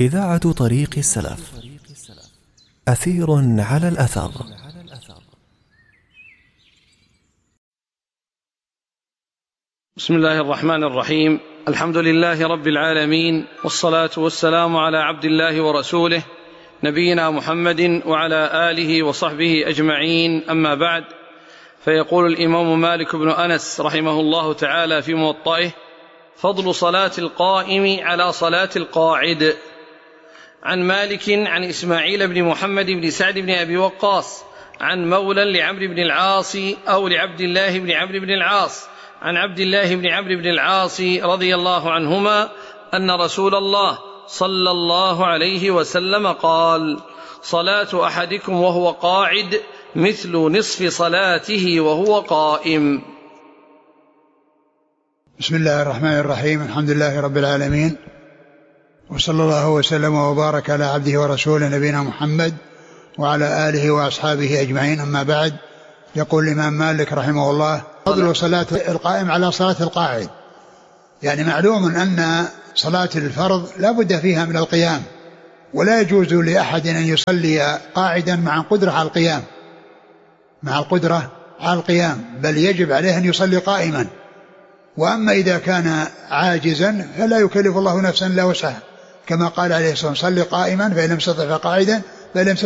إذاعة طريق السلف. أثير على الأثر. بسم الله الرحمن الرحيم. الحمد لله رب العالمين، والصلاة والسلام على عبد الله ورسوله نبينا محمد وعلى آله وصحبه أجمعين، أما بعد. فيقول الإمام مالك بن أنس رحمه الله تعالى في موطئه: فضل صلاة القائم على صلاة القاعد. عن مالك عن إسماعيل بن محمد بن سعد بن أبي وقاص عن مولى لعمرو بن العاص أو لعبد الله بن عمرو بن العاص عن عبد الله بن عمرو بن العاص رضي الله عنهما أن رسول الله صلى الله عليه وسلم قال: صلاة أحدكم وهو قاعد مثل نصف صلاته وهو قائم. بسم الله الرحمن الرحيم. الحمد لله رب العالمين، وصلى الله وسلم وبارك على عبده ورسوله نبينا محمد وعلى آله وأصحابه أجمعين، أما بعد. يقول الإمام مالك رحمه الله: فضل صلاة القائم على صلاة القاعد. يعني معلوم أن صلاة الفرض لا بد فيها من القيام، ولا يجوز لأحد أن يصلي قاعدا مع القدرة على القيام، بل يجب عليه أن يصلي قائما. وأما إذا كان عاجزا فلا يكلف الله نفسا إلا وسعها، كما قال عليه الصلاة والسلام: صلي قائما فإن لم تستطع فقاعدا فإن لم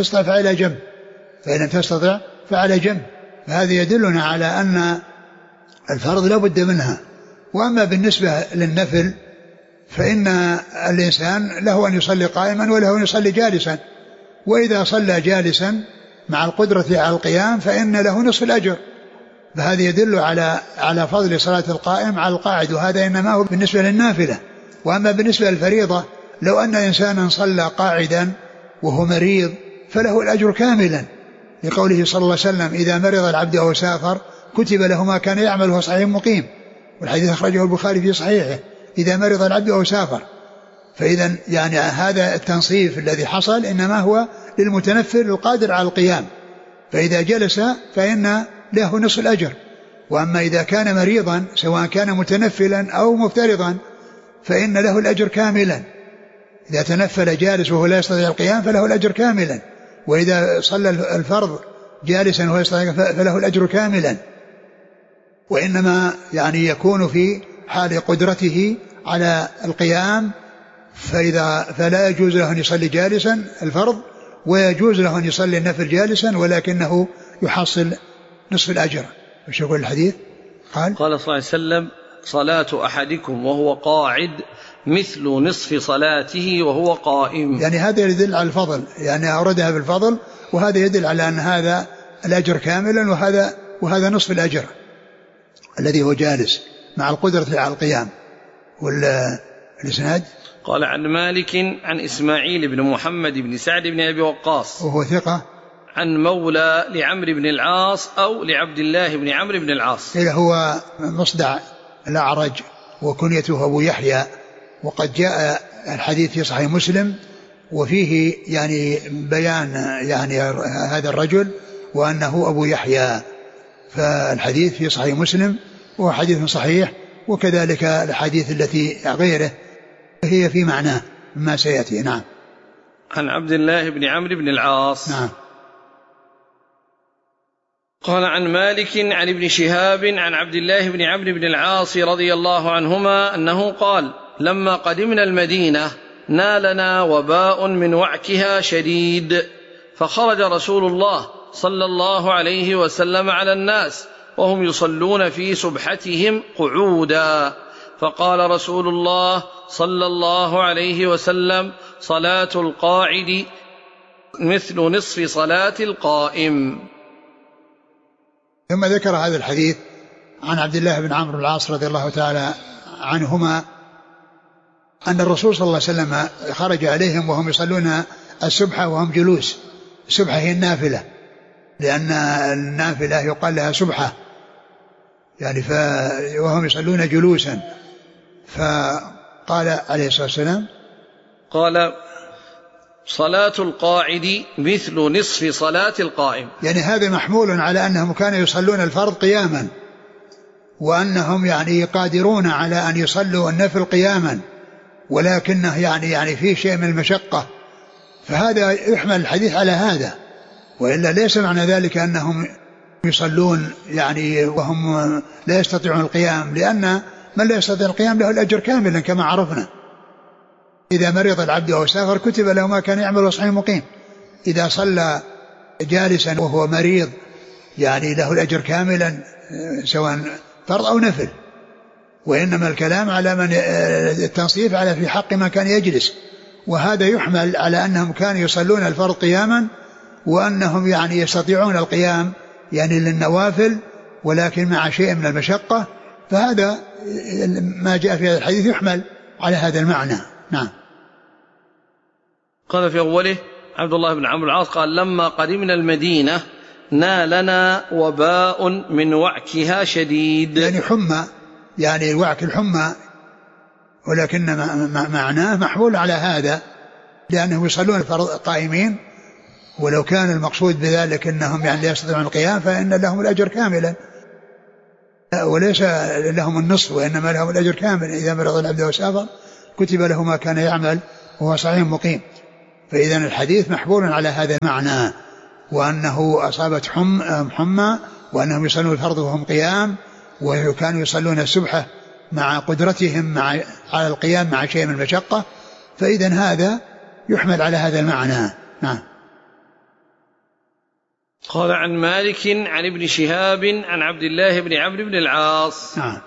تستطع فعلى جنب. فهذا يدلنا على أن الفرض لا بد منها. وأما بالنسبة للنفل فإن الإنسان له أن يصلي قائما وله أن يصلي جالسا، وإذا صلى جالسا مع القدرة على القيام فإن له نصف الأجر. فهذا يدل على فضل صلاة القائم على القاعد، وهذا إنما هو بالنسبة للنافلة. وأما بالنسبة للفريضة، لو أن إنسانا صلى قاعدا وهو مريض فله الأجر كاملا، لقوله صلى الله عليه وسلم: إذا مرض العبد أو سافر كتب له ما كان يعمل وهو صحيح مقيم. والحديث أخرجه البخاري في صحيحه: إذا مرض العبد أو سافر. فإذا يعني هذا التنصيف الذي حصل إنما هو للمتنفل القادر على القيام، فإذا جلس فإن له نصف الأجر. وأما إذا كان مريضا سواء كان متنفلا أو مفترضا فإن له الأجر كاملا. إذا تنفل جالس وهو لا يستطيع القيام فله الأجر كاملا، وإذا صلى الفرض جالسا وهو يستطيع فله الأجر كاملا. وإنما يعني يكون في حال قدرته على القيام، فلا يجوز له أن يصلي جالسا الفرض، ويجوز له أن يصلي النفل جالسا، ولكنه يحصل نصف الأجر. وش يقول الحديث؟ قال صلى الله عليه وسلم: صلاة أحدكم وهو قاعد مثل نصف صلاته وهو قائم. يعني هذا يدل على الفضل، يعني أوردها بالفضل، وهذا يدل على أن هذا الأجر كاملا، وهذا نصف الأجر الذي هو جالس مع القدرة على القيام. والإسناد قال: عن مالك عن إسماعيل بن محمد بن سعد بن أبي وقاص وهو ثقة، عن مولى لعمرو بن العاص أو لعبد الله بن عمرو بن العاص. هو مصدع الأعرج وكنيته أبو يحيى، وقد جاء الحديث في صحيح مسلم وفيه يعني بيان يعني هذا الرجل وأنه أبو يحيى. فالحديث في صحيح مسلم وهو حديث صحيح، وكذلك الحديث التي غيره هي في معناه ما سيأتي. نعم. عن عبد الله بن عمرو بن العاص. نعم. قال: عن مالك عن ابن شهاب عن عبد الله بن عمرو بن العاص رضي الله عنهما أنه قال: لما قدمنا المدينة نالنا وباء من وعكها شديد، فخرج رسول الله صلى الله عليه وسلم على الناس وهم يصلون في سبحتهم قعودا، فقال رسول الله صلى الله عليه وسلم: صلاة القاعد مثل نصف صلاة القائم. ثم ذكر هذا الحديث عن عبد الله بن عمرو بن العاص رضي الله تعالى عنهما أن الرسول صلى الله عليه وسلم خرج عليهم وهم يصلون السبحة وهم جلوس. السبحة هي النافلة، لأن النافلة يقال لها سبحة يعني، وهم يصلون جلوسا. فقال عليه الصلاة والسلام: قال: صلاة القاعد مثل نصف صلاة القائم. يعني هذا محمول على أنهم كانوا يصلون الفرض قياما، وأنهم يعني قادرون على أن يصلوا النفل قياما، ولكنه يعني فيه شيء من المشقة، فهذا يحمل الحديث على هذا. وإلا ليس معنى ذلك أنهم يصلون يعني وهم لا يستطيعون القيام، لأن من لا يستطيع القيام له الأجر كاملا كما عرفنا. إذا مرض العبد أو سافر كتب له ما كان يعمل وصحيح مقيم. إذا صلى جالسا وهو مريض يعني له الأجر كاملا سواء فرض أو نفل. وإنما الكلام على من التنصيف على في حق من كان يجلس، وهذا يحمل على أنهم كانوا يصلون الفرض قياما، وأنهم يعني يستطيعون القيام يعني للنوافل ولكن مع شيء من المشقة. فهذا ما جاء في هذا الحديث يحمل على هذا المعنى. نعم. قال في أوله عبد الله بن عمرو العاص قال لما قدمنا المدينة نالنا وباء من وعكها شديد، يعني حمى، يعني وعك الحمى، ولكن معناه محمول على هذا لأنهم يصلون الفرض قائمين، ولو كان المقصود بذلك أنهم يعني لا يستطيعون القيام فإن لهم الأجر كاملا وليس لهم النصف، وإنما لهم الأجر كامل. إذا مرض العبد وسافر كتب له ما كان يعمل وهو صحيح مقيم. فإذا الحديث محمول على هذا المعنى، وأنه أصابت حمى، وأنهم يصلون الفرض وهم قيام، وكانوا يصلون السبحة مع قدرتهم على القيام مع شيء من المشقة. فإذا هذا يحمل على هذا المعنى. نعم. قال عن مالك عن ابن شهاب عن عبد الله بن عمرو بن العاص. نعم.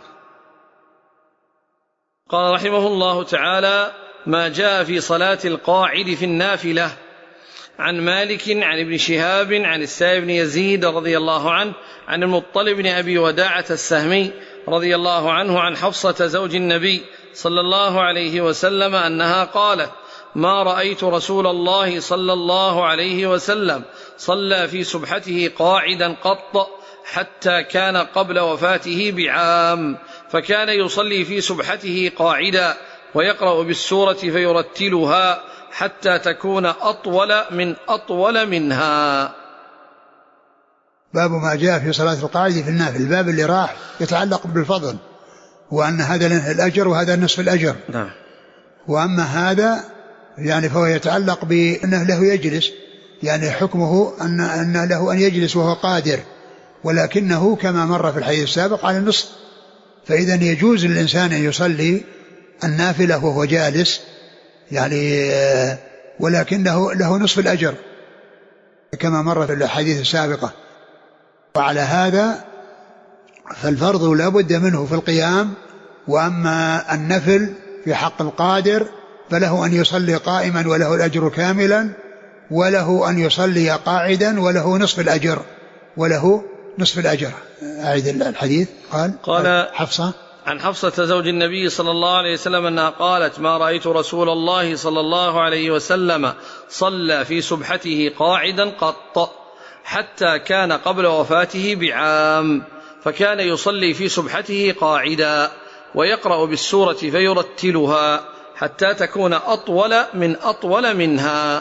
قال رحمه الله تعالى ما جاء في صلاة القاعد في النافلة. عن مالك عن ابن شهاب عن السائب بن يزيد رضي الله عنه عن المطلب بن أبي وداعة السهمي رضي الله عنه عن حفصة زوج النبي صلى الله عليه وسلم أنها قالت ما رأيت رسول الله صلى الله عليه وسلم صلى في سبحته قاعدا قط حتى كان قبل وفاته بعام، فكان يصلي في سبحته قاعدا ويقرأ بالسورة فيرتلها حتى تكون أطول منها. باب ما جاء في صلاة القاعد في النافل. الباب اللي راح يتعلق بالفضل، وأن هذا له الأجر وهذا نصف الأجر. نعم. وأما هذا يعني فهو يتعلق بأنه له يجلس، يعني حكمه أن له أن يجلس وهو قادر، ولكنه كما مر في الحديث السابق على النصف. فإذا يجوز للإنسان أن يصلي النافلة وهو جالس يعني، ولكنه له نصف الأجر كما مر في الحديث السابقة. وعلى هذا فالفرض لا بد منه في القيام، وأما النفل في حق القادر فله أن يصلي قائما وله الأجر كاملا، وله أن يصلي قاعدا وله نصف الأجر، وله نصف الأجر. أعيد الحديث. قال حفصة عن حفصة زوج النبي صلى الله عليه وسلم أنها قالت ما رأيت رسول الله صلى الله عليه وسلم صلى في سبحته قاعدا قط حتى كان قبل وفاته بعام، فكان يصلي في سبحته قاعدا ويقرأ بالسورة فيرتلها حتى تكون أطول منها.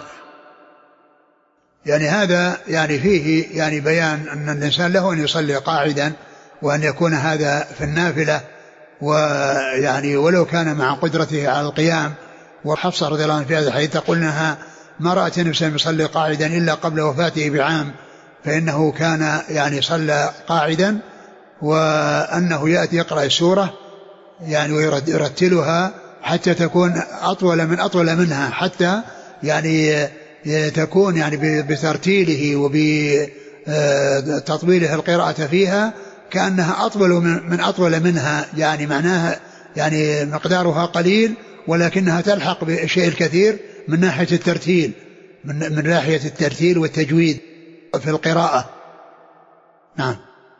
يعني هذا يعني فيه يعني بيان أن الإنسان له أن يصلي قاعدا، وأن يكون هذا في النافلة، ويعني ولو كان مع قدرته على القيام. وحفصة رضي الله عنها في هذا الحديث تقول أنها ما رأت النبي يصلي قاعدا إلا قبل وفاته بعام، فإنه كان يعني صلى قاعدا، وأنه يأتي يقرأ السورة يعني ويرتلها حتى تكون أطول منها، حتى يعني تكون يعني بترتيله وبتطويله القراءة فيها كأنها أطول منها، يعني معناها يعني مقدارها قليل ولكنها تلحق بالشيء الكثير من ناحية الترتيل، من ناحية الترتيل والتجويد في القراءة. نعم.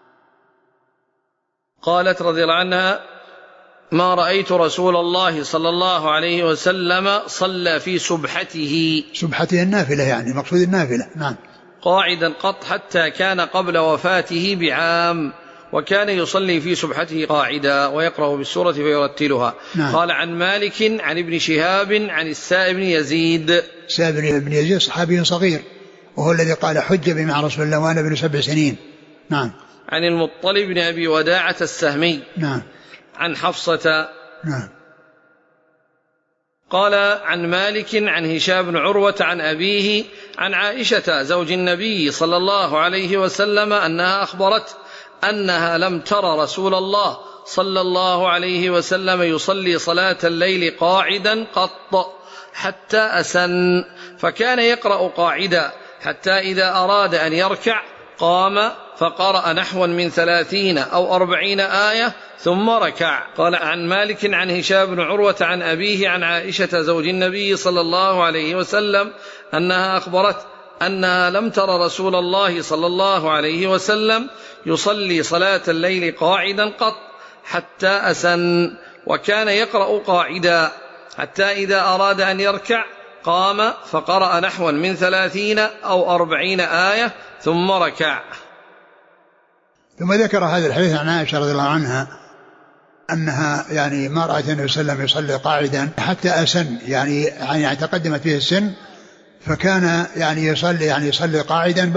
قالت رضي الله عنها ما رأيت رسول الله صلى الله عليه وسلم صلى في سبحته النافلة، يعني مقصود النافلة. نعم. قاعدا قط حتى كان قبل وفاته بعام، وكان يصلي في سبحته قاعدا ويقرأ بالسورة فيرتلها. نعم. قال عن مالك عن ابن شهاب عن السائب بن يزيد. السائب بن يزيد صحابي صغير، وهو الذي قال حج بي مع رسول الله وأنا ابن 7 سنين. نعم. عن المطلب بن أبي وداعة السهمي. نعم. عن حفصة. نعم. قال عن مالك عن هشام بن عروة عن أبيه عن عائشة زوج النبي صلى الله عليه وسلم أنها أخبرت أنها لم تر رسول الله صلى الله عليه وسلم يصلي صلاة الليل قاعدا قط حتى أسن، فكان يقرأ قاعدا حتى إذا أراد أن يركع قام فقرأ نحوا من 30 أو 40 آية ثم ركع. قال عن مالك عن هشام بن عروة عن أبيه عن عائشة زوج النبي صلى الله عليه وسلم أنها أخبرت أنها لم تر رسول الله صلى الله عليه وسلم يصلي صلاة الليل قاعدا قط حتى أسن، وكان يقرأ قاعدا حتى إذا أراد أن يركع قام فقرأ نحوا من 30 أو 40 آية ثم ركع. ثم ذكر هذا الحديث عن عائشة رضي الله عنها أنها يعني ما رأت النبي صلى الله عليه وسلم يصلي قاعدا حتى أسن، يعني تقدمت فيه السن، فكان يعني يصلي قاعدا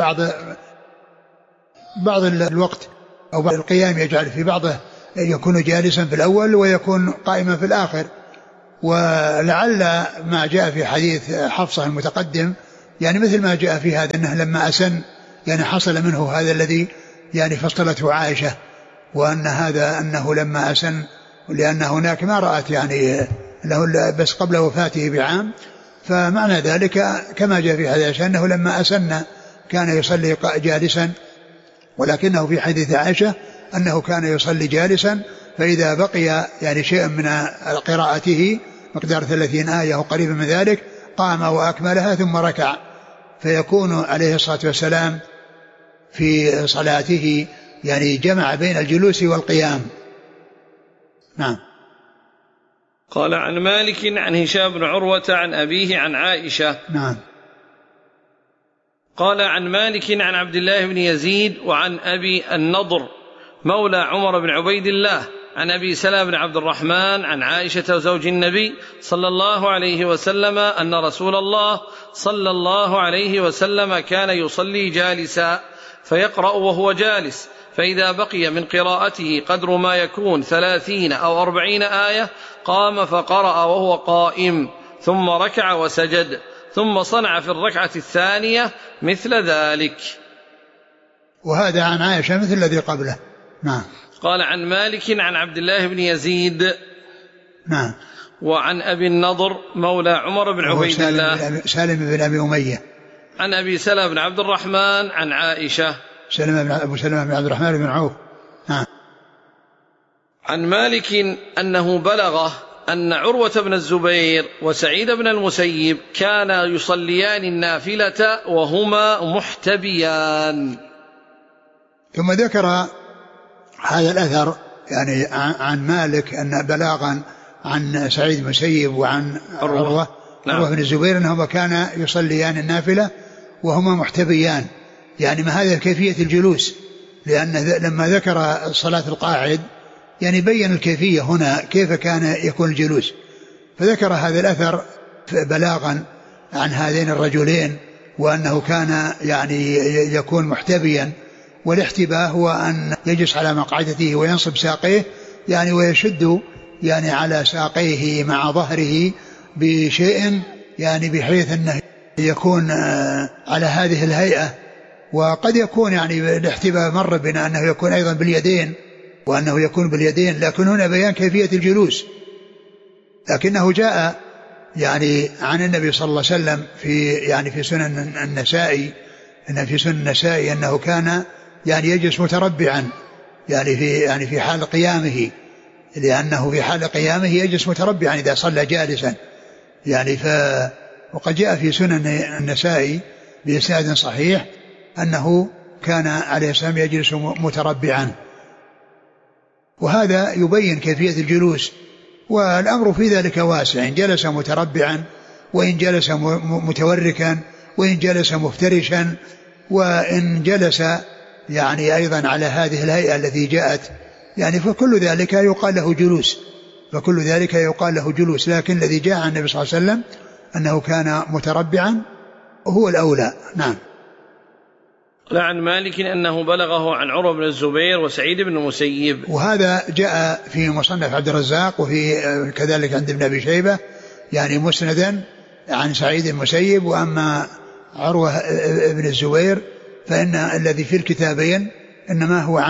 بعض الوقت أو بعض القيام يجعل في بعضه يكون جالسا في الأول ويكون قائما في الآخر. ولعل ما جاء في حديث حفصة المتقدم يعني مثل ما جاء في هذا أنه لما أسن يعني حصل منه هذا الذي يعني فصلته عائشة، وأن هذا أنه لما أسن لأن هناك ما رأت يعني له بس قبل وفاته بعام، فمعنى ذلك كما جاء في حديث أنه لما أسن كان يصلي جالسا، ولكنه في حديث عائشة أنه كان يصلي جالسا، فإذا بقي يعني شيء من قراءته مقدار 30 آية أو قريب من ذلك قام وأكملها ثم ركع، فيكون عليه الصلاة والسلام في صلاته يعني جمع بين الجلوس والقيام. نعم. قال عن مالك عن هشام بن عروة عن أبيه عن عائشة. نعم. قال عن مالك عن عبد الله بن يزيد وعن أبي النضر مولى عمر بن عبيد الله عن أبي سلمة بن عبد الرحمن عن عائشة زوج النبي صلى الله عليه وسلم أن رسول الله صلى الله عليه وسلم كان يصلي جالسا فيقرأ وهو جالس، فإذا بقي من قراءته قدر ما يكون 30 أو 40 آية قام فقرأ وهو قائم ثم ركع وسجد، ثم صنع في الركعة الثانية مثل ذلك. وهذا عن عائشة مثل الذي قبله. نعم. قال عن مالك عن عبد الله بن يزيد. نعم. وعن أبي النضر مولى عمر بن عبيد الله سالم بن أبي أمية عن أبي سلمة بن عبد الرحمن عن عائشة. أبو سلمة بن عبد الرحمن بن عوف. نعم. عن مالك أنه بلغه أن عروة بن الزبير وسعيد بن المسيب كانا يصليان النافلة وهما محتبيان. ثم ذكر هذا الأثر يعني عن مالك أن بلاغا عن سعيد بن المسيب وعن عروة بن الزبير أنهما كانا يصليان النافلة وهما محتبيان، يعني ما هذا كيفية الجلوس، لأن لما ذكر صلاة القاعد يعني بين الكيفية هنا كيف كان يكون الجلوس، فذكر هذا الأثر بلاغا عن هذين الرجلين وأنه كان يعني يكون محتبيا، والاحتباء هو أن يجلس على مقعدته وينصب ساقيه يعني ويشد يعني على ساقيه مع ظهره بشيء يعني بحيث أنه يكون على هذه الهيئة. وقد يكون يعني الاحتباء مر بنا أنه يكون أيضا باليدين وأنه يكون باليدين، لكن هنا بيان كيفية الجلوس. لكنه جاء يعني عن النبي صلى الله عليه وسلم في سنن النسائي أنه كان يعني يجلس متربعا يعني في حال قيامه، لأنه في حال قيامه يجلس متربعا إذا صلى جالسا يعني وقد جاء في سنن النسائي بإسناد صحيح أنه كان عليه السلام يجلس متربعا، وهذا يبين كيفية الجلوس. والأمر في ذلك واسع، إن جلس متربعا وإن جلس متوركا وإن جلس مفترشا وإن جلس يعني أيضا على هذه الهيئة التي جاءت يعني فكل ذلك يقال له جلوس، لكن الذي جاء عن النبي صلى الله عليه وسلم أنه كان متربعا هو الأولى. نعم. عن مالك أنه بلغه عن عروة بن الزبير وسعيد بن المسيب، وهذا جاء في مصنف عبد الرزاق وفي كذلك عند ابن أبي شيبة يعني مسندا عن سعيد المسيب. وأما عروة ابن الزبير فإن الذي في الكتابين إنما هو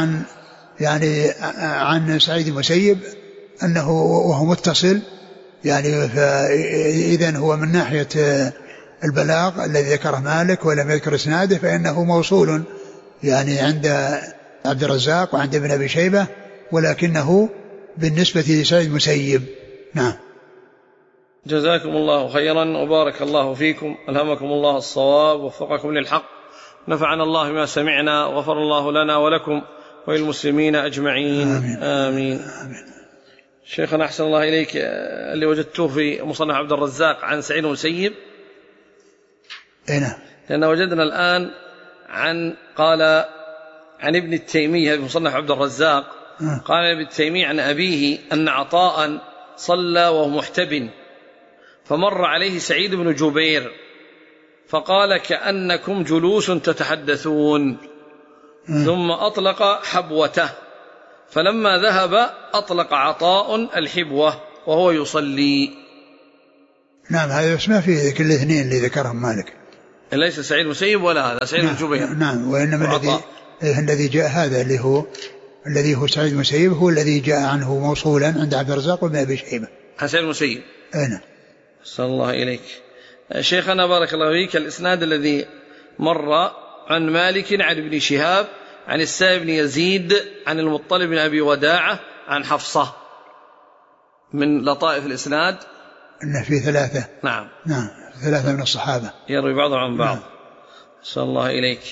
عن سعيد المسيب أنه وهو متصل، يعني فإذن هو من ناحية البلاغ الذي ذكره مالك ولم يذكر اسناده فإنه موصول يعني عند عبد الرزاق وعند ابن أبي شيبة، ولكنه بالنسبة لسعيد المسيب. نعم. جزاكم الله خيرا وبارك الله فيكم، ألهمكم الله الصواب ووفقكم للحق، نفعنا الله ما سمعنا وغفر الله لنا ولكم وللمسلمين أجمعين. آمين. آمين. آمين. شيخنا أحسن الله إليك، اللي وجدته في مصنف عبد الرزاق عن سعيد المسيب هنا، لأن وجدنا الآن قال عن ابن التيمية في مصنف عبد الرزاق قال ابن التيمية عن أبيه أن عطاء صلى وهو محتب فمر عليه سعيد بن جبير فقال كأنكم جلوس تتحدثون، ثم أطلق حبوته، فلما ذهب أطلق عطاء الحبوة وهو يصلي. نعم. هذا اسمه في ذكر الاثنين اللي ذكرهم مالك، ليس سعيد مسيب ولا هذا سعيد بن جبير. نعم. وإنما الذي جاء هذا الذي هو سعيد المسيب هو الذي جاء عنه موصولا عند عبد الرزاق وابن أبي شيبة عن سعيد المسيب. أنا صلى الله إليك. شيخنا بارك الله فيك، الإسناد الذي مر عن مالك عن ابن شهاب عن السائب بن يزيد عن المطلب بن أبي وداعة عن حفصة، من لطائف الإسناد أنه في ثلاثة. نعم. نعم، ثلاثة من الصحابة يروي بعضهم عن بعض. صلى الله إليك.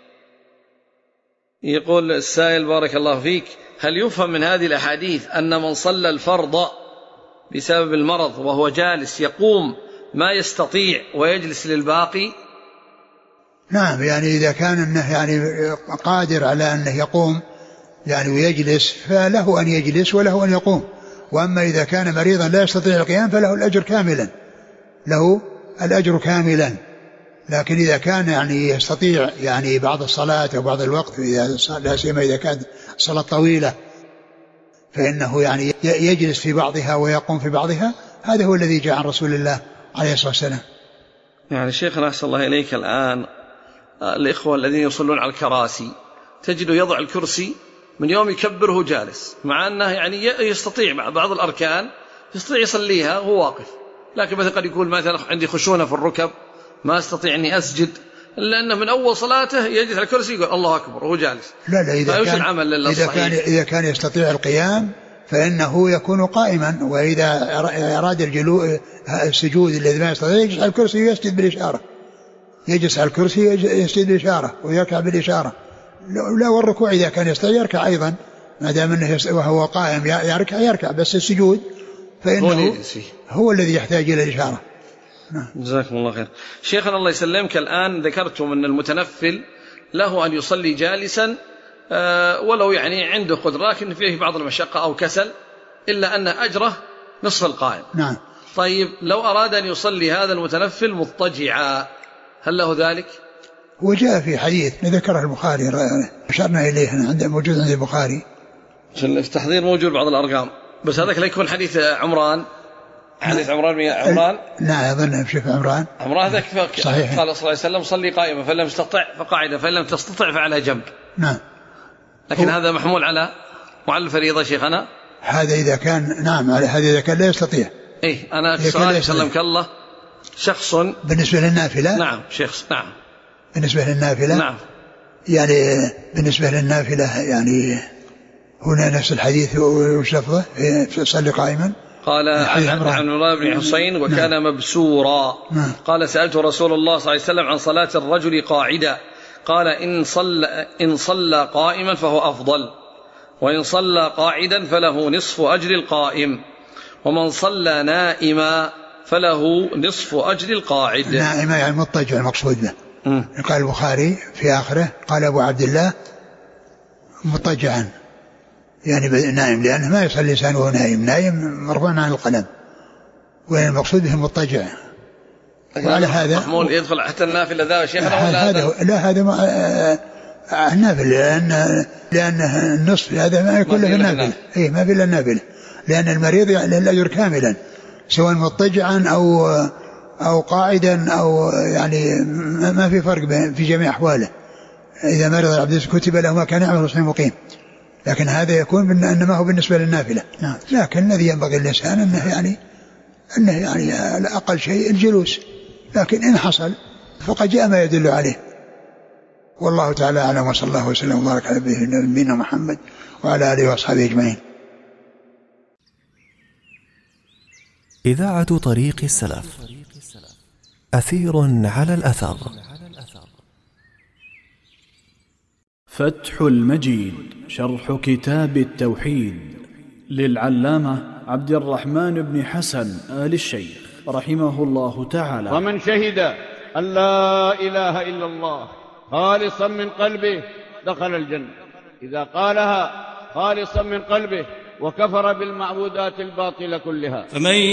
يقول السائل بارك الله فيك، هل يفهم من هذه الأحاديث أن من صلى الفرض بسبب المرض وهو جالس يقوم ما يستطيع ويجلس للباقي؟ نعم، يعني إذا كان أنه يعني قادر على أنه يقوم يعني ويجلس فله أن يجلس وله أن يقوم. وأما إذا كان مريضا لا يستطيع القيام فله الأجر كاملا، له الأجر كاملا. لكن إذا كان يعني يستطيع يعني بعض الصلاة أو بعض الوقت، لا سيما إذا كانت صلاة طويلة، فإنه يعني يجلس في بعضها ويقوم في بعضها. هذا هو الذي جاء عن رسول الله عليه الصلاة والسلام. يعني شيخنا أحسن الله إليك، الآن الإخوة الذين يصلون على الكراسي تجد يضع الكرسي من يوم يكبره جالس، مع أنه يعني يستطيع بعض الأركان يستطيع يصليها وهو واقف، لكن مثلا قد يقول مثلا عندي خشونة في الركب ما استطيع أني أسجد، إلا أنه من أول صلاته يجلس على الكرسي يقول الله أكبر وهو جالس. لا إذا كان يستطيع القيام فإنه يكون قائما، وإذا أراد السجود الذي ما يستطيع يجلس على الكرسي ويسجد بالإشارة، يجلس على الكرسي يسجد بالإشارة ويركع بالإشارة. لا، والركوع إذا كان يستطيع يركع أيضا، ما دام أنه وهو قائم يركع، بس السجود فإنه هو الذي يحتاج إلى الإشارة. جزاكم الله خير. شيخنا الله يسلمك، الآن ذكرتم أن المتنفل له أن يصلي جالسا ولو يعني عنده قدرة، لكن فيه بعض المشقة أو كسل، إلا أن أجره نصف القائم. نعم. طيب لو أراد أن يصلي هذا المتنفل مضطجعا هل له ذلك؟ وجاء في حديث ذكره البخاري أشرنا إليه، موجود عند البخاري في تحضير، موجود بعض الأرقام، بس هذاك لا يكون حديث عمران. حديث عمران لا أظن بشوف عمران هذاك صحيح. قال صلى الله عليه وسلم صلي قائما، فلم تستطع فقاعدا، فلم تستطع فعلى جنب. نعم. لكن هذا محمول على الفريضة شيخنا. هذا إذا كان هذا إذا كان لا يستطيع. إيه أنا سؤال سلمك الله، شخص بالنسبة للنافلة. نعم شخص. نعم بالنسبة للنافلة. نعم. يعني بالنسبة للنافلة يعني هنا نفس الحديث وش لفظه صلي قائما. قال عن عمران بن حسين وكان مبسورا. قال سألت رسول الله صلى الله عليه وسلم عن صلاة الرجل قاعدا، قال إن صلى قائما فهو أفضل، وإن صلى قاعدا فله نصف أجر القائم، ومن صلى نائما فله نصف أجر القاعد. نائما يعني مضطجع المقصود به. قال البخاري في آخره قال أبو عبد الله مضطجعا، يعني نائم، لأنه ما يصلي الإنسان وهو نائم مرفوع عن القلم، والمقصود به مضطجع. وعلى هذا محمول يدخل حتى النافلة ذا شيخنا هذا النافلة، لأن النصف هذا ما يكون له النافلة. ما في إلا النافلة، لأن المريض له الأجر كاملا، سواء مضطجعا أو قاعدا أو يعني ما في فرق في جميع أحواله. إذا مرض العبد كتب له ما كان يعمل صحيح مقيم، لكن هذا يكون إنما هو بالنسبة للنافلة. لكن الذي ينبغي الإنسان أنه يعني على أقل شيء الجلوس، لكن إن حصل فقد جاء ما يدل عليه. والله تعالى أعلم، وصلى الله وسلم وبارك على نبينا محمد وعلى آله وأصحابه أجمعين. إذاعة طريق السلف، أثير على الأثر. فتح المجيد شرح كتاب التوحيد للعلامة عبد الرحمن بن حسن آل الشيخ رحمه الله تعالى. ومن شهد أن لا إله إلا الله خالصا من قلبه دخل الجنة، إذا قالها خالصا من قلبه وكفر بالمعبودات الباطلة كلها. فمن